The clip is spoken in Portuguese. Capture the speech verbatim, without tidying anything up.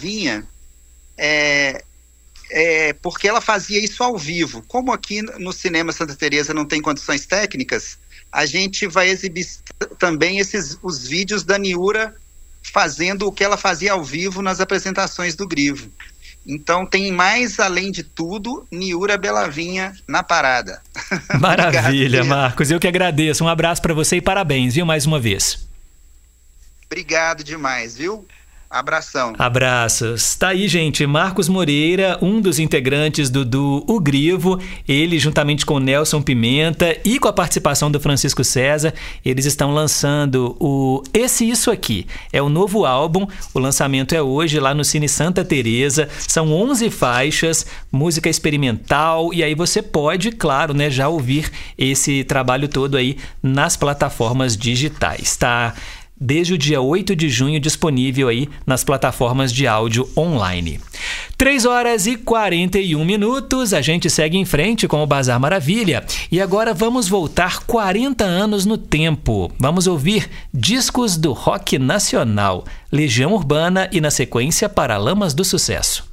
Belavinha, é, é, porque ela fazia isso ao vivo. Como aqui no Cinema Santa Teresa não tem condições técnicas, a gente vai exibir também esses, os vídeos da Niura fazendo o que ela fazia ao vivo nas apresentações do Grivo. Então tem mais, além de tudo, Niura Belavinha na parada. Maravilha, obrigado, Marcos. Eu que agradeço. Um abraço para você e parabéns, viu, mais uma vez. Obrigado demais, viu? Abração. Abraços. Tá aí, gente, Marcos Moreira, um dos integrantes do duo O Grivo, ele juntamente com o Nelson Pimenta e com a participação do Francisco César, eles estão lançando o Esse Isso Aqui. É o novo álbum, o lançamento é hoje lá no Cine Santa Teresa, são onze faixas, música experimental, e aí você pode, claro, né, já ouvir esse trabalho todo aí nas plataformas digitais, tá? Desde o dia oito de junho, disponível aí nas plataformas de áudio online. três horas e quarenta e um minutos, a gente segue em frente com o Bazar Maravilha. E agora vamos voltar quarenta anos no tempo. Vamos ouvir discos do rock nacional, Legião Urbana e, na sequência, Paralamas do Sucesso.